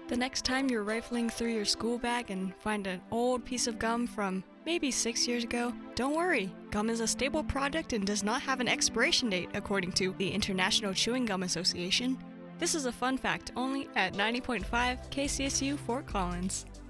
The next time you're rifling through your school bag and find an old piece of gum from maybe 6 years ago, don't worry. Gum is a stable product and does not have an expiration date, according to the International Chewing Gum Association. This is a fun fact only at 90.5 KCSU Fort Collins.